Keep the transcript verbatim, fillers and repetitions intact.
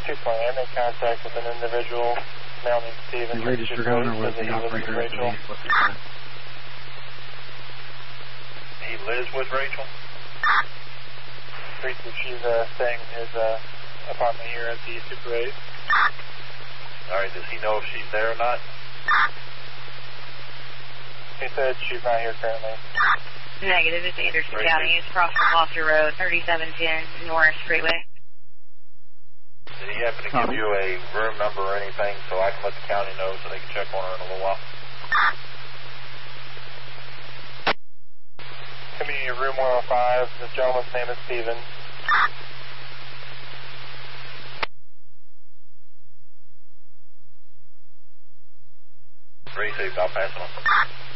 two twenty, I made contact with an individual, male named Steven. The registered owner was the operator of the vehicle. He lives with Rachel? She's uh, staying in his uh, apartment here at the Super eight. Alright, does he know if she's there or not? He said she's not here currently. Negative, it's Anderson Tracy. County. It's across from Foster Road, thirty-seven ten Norris Freeway. Did he happen to give you a room number or anything so I can let the county know so they can check on her in a little while? Community room one oh five. This gentleman's name is Steven. Three safe, I'll pass it on.